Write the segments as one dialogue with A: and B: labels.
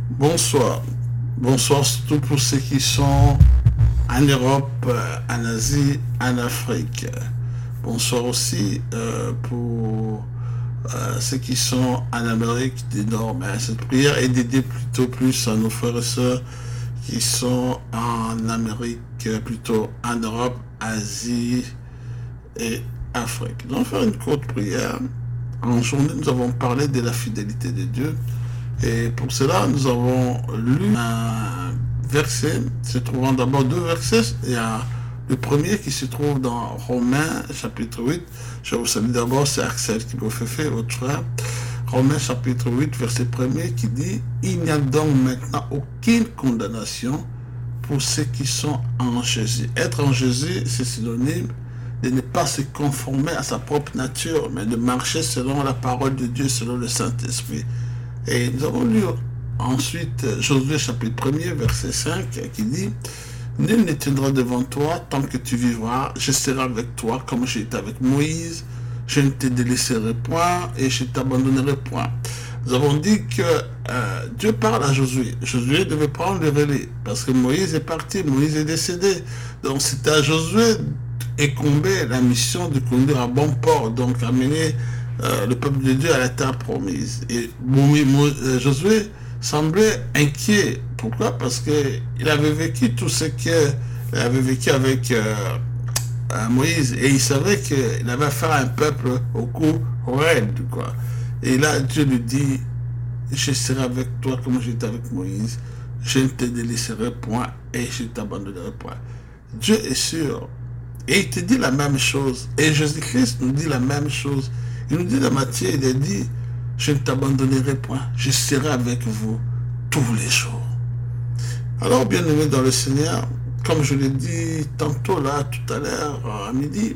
A: Bonsoir. Bonsoir surtout pour ceux qui sont en Europe, en Asie, en Afrique. Bonsoir aussi pour ceux qui sont en Amérique du Nord. Mais cette prière est dédiée plutôt plus à nos frères et sœurs qui sont en Amérique, plutôt en Europe, Asie et Afrique. Nous allons faire une courte prière. En journée, nous avons parlé de la fidélité de Dieu. Et pour cela, nous avons lu un verset, se trouvant d'abord deux versets. Il y a le premier qui se trouve dans Romains chapitre 8. Je vous salue d'abord, c'est Axel qui vous fait votre frère. Romains chapitre 8, verset 1er qui dit « Il n'y a donc maintenant aucune condamnation pour ceux qui sont en Jésus. » Être en Jésus, c'est synonyme de ne pas se conformer à sa propre nature, mais de marcher selon la parole de Dieu, selon le Saint-Esprit. Et nous avons lu ensuite Josué chapitre 1er, verset 5, qui dit « Nul ne tiendra devant toi tant que tu vivras, je serai avec toi comme j'ai été avec Moïse, je ne te délaisserai point et je ne t'abandonnerai point. » Nous avons dit que Dieu parle à Josué. Josué devait prendre le relais parce que Moïse est parti, Moïse est décédé. Donc c'était à Josué incomber la mission de conduire à bon port, donc amener le peuple de Dieu à la terre promise. Et Josué semblait inquiet. Pourquoi? Parce qu'il avait vécu tout ce qu'il avait vécu avec Moïse, et il savait qu'il avait affaire à un peuple au cou raide, quoi. Et là, Dieu lui dit, je serai avec toi comme j'étais avec Moïse, je ne te délaisserai point et je ne t'abandonnerai point. Dieu est sûr. Et il te dit la même chose. Et Jésus-Christ nous dit la même chose. Il nous dit dans Matthieu, il a dit, je ne t'abandonnerai point, je serai avec vous tous les jours. Alors, bien aimé dans le Seigneur, comme je l'ai dit tantôt là, tout à l'heure, à midi,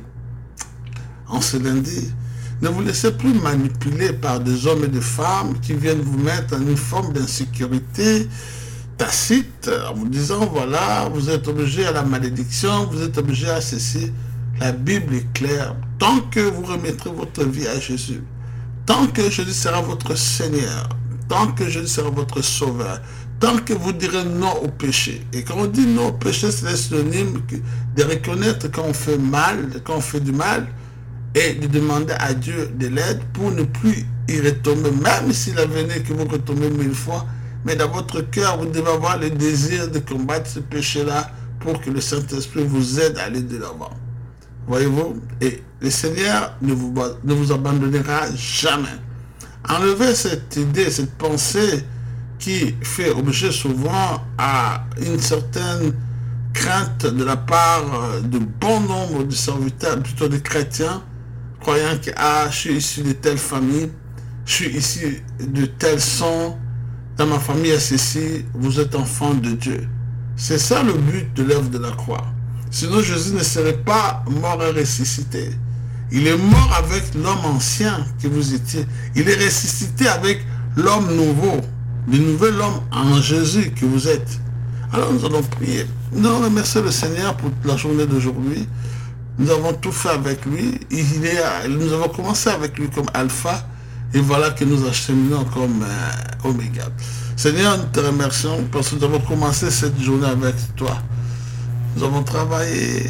A: en ce lundi, ne vous laissez plus manipuler par des hommes et des femmes qui viennent vous mettre en une forme d'insécurité tacite, en vous disant, voilà, vous êtes obligé à la malédiction, vous êtes obligé à ceci. La Bible est claire. Tant que vous remettrez votre vie à Jésus, tant que Jésus sera votre Seigneur, tant que Jésus sera votre Sauveur, tant que vous direz non au péché. Et quand on dit non au péché, c'est le synonyme de reconnaître quand on fait mal, quand on fait du mal, et de demander à Dieu de l'aide pour ne plus y retomber, même s'il a venu que vous retombez 1000 fois, mais dans votre cœur, vous devez avoir le désir de combattre ce péché-là pour que le Saint-Esprit vous aide à aller de l'avant. Voyez-vous? Et le Seigneur ne vous abandonnera jamais. Enlevez cette idée, cette pensée qui fait objet souvent à une certaine crainte de la part de bon nombre de serviteurs, plutôt de chrétiens, croyant que je suis issu de telle famille, je suis issu de tel sang, dans ma famille est ceci, vous êtes enfant de Dieu. C'est ça le but de l'œuvre de la croix. Sinon Jésus ne serait pas mort et ressuscité. Il est mort avec l'homme ancien que vous étiez. Il est ressuscité avec l'homme nouveau, le nouvel homme en Jésus que vous êtes. Alors nous allons prier. Nous allons remercier le Seigneur pour la journée d'aujourd'hui. Nous avons tout fait avec lui. Nous avons commencé avec lui comme alpha. Et voilà que nous acheminons comme oméga. Seigneur, nous te remercions parce que nous avons commencé cette journée avec toi. Nous avons travaillé